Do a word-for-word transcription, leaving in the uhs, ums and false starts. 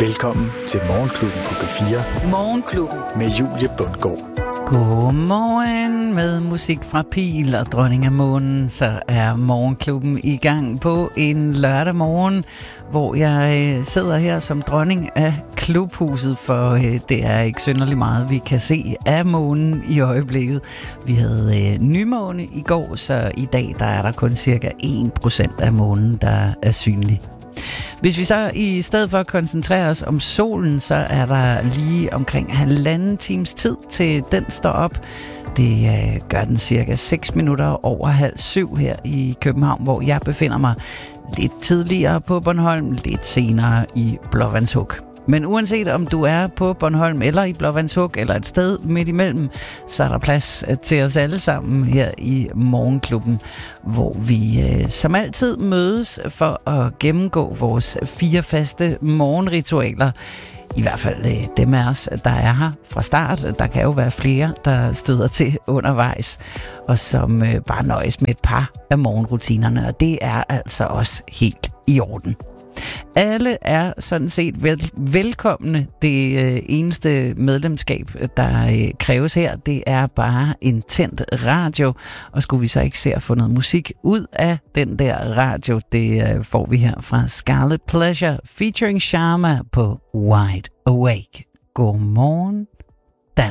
Velkommen til Morgenklubben på P fire. Morgenklubben med Julie Bundgaard. Godmorgen med musik fra Pil og Dronning af Månen. Så er Morgenklubben i gang på en lørdag morgen, hvor jeg sidder her som dronning af klubhuset, for det er ikke synderligt meget, vi kan se af månen i øjeblikket. Vi havde nymåne i går, så i dag der er der kun cirka en procent af månen, der er synlig. Hvis vi så i stedet for at koncentrere os om solen, så er der lige omkring halvanden times tid til den står op. Det øh, gør den cirka seks minutter over halv syv her i København, hvor jeg befinder mig lidt tidligere på Bornholm, lidt senere i Blåvandshuk. Men uanset om du er på Bornholm eller i Blåvandshuk eller et sted midt imellem, så er der plads til os alle sammen her i Morgenklubben, hvor vi øh, som altid mødes for at gennemgå vores fire faste morgenritualer. I hvert fald øh, dem af os, der er her fra start. Der kan jo være flere, der støder til undervejs, og som øh, bare nøjes med et par af morgenrutinerne, og det er altså også helt i orden. Alle er sådan set vel, velkomne. Det øh, eneste medlemskab, der øh, kræves her, det er bare en tændt radio. Og skulle vi så ikke se at få noget musik ud af den der radio, det øh, får vi her fra Scarlet Pleasure featuring Sharma på Wide Awake. Godmorgen.